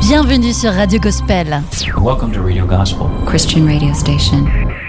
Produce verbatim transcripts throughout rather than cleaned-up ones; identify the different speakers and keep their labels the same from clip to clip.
Speaker 1: Bienvenue sur Radio Gospel.
Speaker 2: Welcome to Radio Gospel,
Speaker 3: Christian radio station.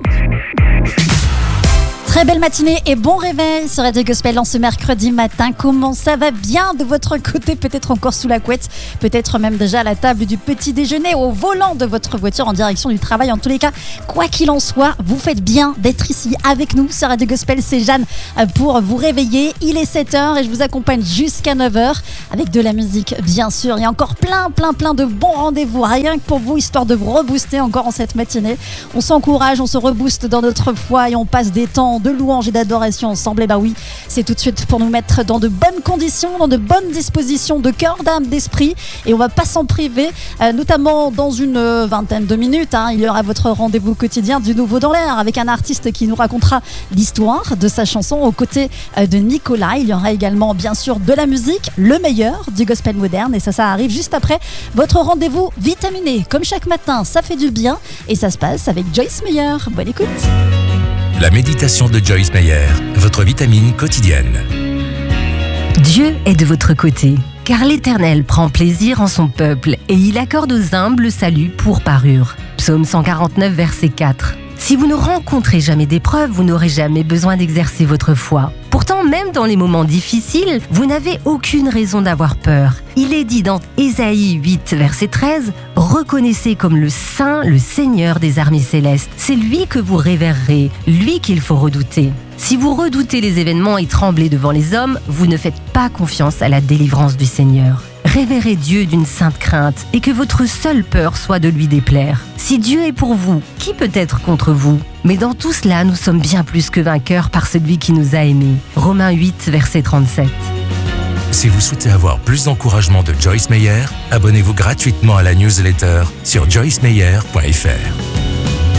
Speaker 1: Très belle matinée et bon réveil sur Radio Gospel en ce mercredi matin. Comment ça va bien de votre côté? Peut-être encore sous la couette, peut-être même déjà à la table du petit déjeuner, au volant de votre voiture en direction du travail. En tous les cas, quoi qu'il en soit, vous faites bien d'être ici avec nous sur Radio Gospel. C'est Jeanne pour vous réveiller. Il est sept heures et je vous accompagne jusqu'à neuf heures avec de la musique, bien sûr. Il y a encore plein, plein, plein de bons rendez-vous, rien que pour vous, histoire de vous rebooster encore en cette matinée. On s'encourage, on se rebooste dans notre foi et on passe des temps de louange et d'adoration ensemble. Et bah oui, c'est tout de suite pour nous mettre dans de bonnes conditions, dans de bonnes dispositions de cœur, d'âme, d'esprit. Et on va pas s'en priver, euh, notamment dans une euh, vingtaine de minutes. Hein, il y aura votre rendez-vous quotidien du Nouveau dans l'air avec un artiste qui nous racontera l'histoire de sa chanson aux côtés euh, de Nicolas. Il y aura également bien sûr de la musique, le meilleur du gospel moderne. Et ça, ça arrive juste après votre rendez-vous vitaminé. Comme chaque matin, ça fait du bien et ça se passe avec Joyce Meyer. Bonne écoute.
Speaker 4: La méditation de Joyce Meyer, votre vitamine quotidienne.
Speaker 5: Dieu est de votre côté, car l'Éternel prend plaisir en son peuple et il accorde aux humbles le salut pour parure. Psaume cent quarante-neuf, verset quatre. Si vous ne rencontrez jamais d'épreuves, vous n'aurez jamais besoin d'exercer votre foi. Pourtant, même dans les moments difficiles, vous n'avez aucune raison d'avoir peur. Il est dit dans Ésaïe huit, verset treize, « Reconnaissez comme le Saint, le Seigneur des armées célestes. C'est lui que vous révérerez, lui qu'il faut redouter. » Si vous redoutez les événements et tremblez devant les hommes, vous ne faites pas confiance à la délivrance du Seigneur. Révérez Dieu d'une sainte crainte et que votre seule peur soit de lui déplaire. Si Dieu est pour vous, qui peut être contre vous? Mais dans tout cela, nous sommes bien plus que vainqueurs par celui qui nous a aimés. Romains huit, verset trente-sept.
Speaker 4: Si vous souhaitez avoir plus d'encouragement de Joyce Meyer, abonnez-vous gratuitement à la newsletter sur joyce meyer point f r.